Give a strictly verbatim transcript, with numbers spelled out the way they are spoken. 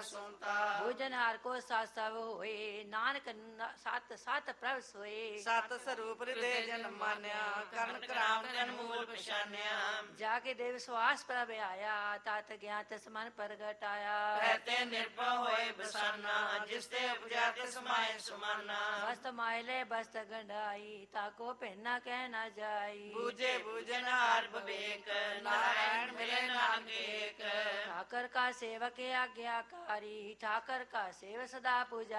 ਸੁਣਤਾ। ਭੋਜਨ ਹਾਰ ਕੋ ਸਾਥ ਸਭ ਹੋਏ, ਨਾਨਕ ਨ- ਸਤ ਸਤ ਪ੍ਰਭ ਸੋਏ। ਸਤ ਸਰੂਪ ਹਿਰਦੇ ਜਨ ਮਾਨਿਆ, ਕਰਨ ਕਰਾਮ ਤਨ ਮੂਲ ਪਛਾਨਿਆ। ਜਾ ਕੇ ਦੇ ਵਿਸ਼ਵਾਸ ਪ੍ਰਭ ਆਇਆ, ਤਤ ਗਿਆਨ ਤਿਸ ਮਨ ਪ੍ਰਗਟਾਇਆ। ਕਹਤੇ ਨਿਰਭਉ ਹੋਏ ਬਸਾਨਾ, ਜਿਸ ਤੇ ਉਪਜਾ ਤਿਸ ਮਾਏ ਸਮਾਨਾ। ਬਸਤ ਮਾਇਲੇ ਬਸਤ ਗੰਢਾਈ, ਤਾਕੋ ਭਿੰਨਾ ਕਹਿ ਨਾ ਜਾਈ। ਬੂਝੇ ਬੂਝਨ ਹਾਰ ਵਿਵੇਕ, ਨਾਰਾਇਣ ਮਿਲੇ ਨਾਨਕ ਏਕ। ਠਾਕਰ ਕਾ ਸੇਵਕ ਆਗਿਆਕਾਰੀ, ਠਾਕਰ ਕਾ ਸੇਵ ਸਦਾ ਪੂਜਾ।